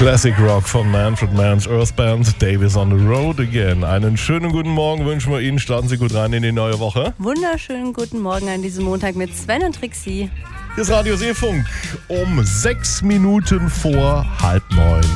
Classic Rock von Manfred Mann's Earth Band, Davis on the Road Again. Einen schönen guten Morgen wünschen wir Ihnen. Starten Sie gut rein in die neue Woche. Wunderschönen guten Morgen an diesem Montag mit Sven und Trixie. Hier ist Radio Seefunk um 6 Minuten vor 8:30.